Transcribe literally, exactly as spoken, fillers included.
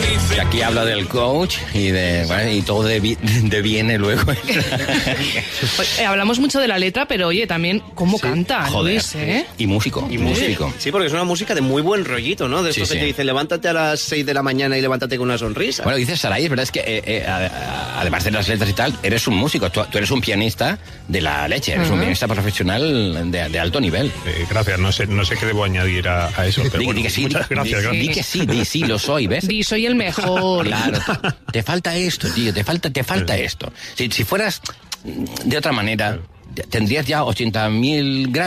Y aquí habla del coach y de bueno, y todo de, de viene luego. Eh, hablamos mucho de la letra, pero oye, también cómo Sí. canta Joder. Luis, ¿eh? Y músico, y músico. Sí, porque es una música de muy buen rollito, ¿no? De esto Sí, que sí. te dice, levántate a las seis de la mañana y levántate con una sonrisa. Bueno, dices Saray, es verdad, es que eh, eh, a- a- además de las letras y tal, eres un músico, tú, tú eres un pianista de la leche, eres Ajá. un pianista profesional de, de alto nivel. Eh, gracias, no sé, no sé qué debo añadir a, a eso, pero Di, bueno, di que sí, muchas di- gracias, di, gracias. di que sí, di sí, lo soy, ¿ves? Di, soy el mejor. Claro, te, te falta esto, tío, te falta, te falta esto. Si, si fueras de otra manera, tendrías ya ochenta mil gramos.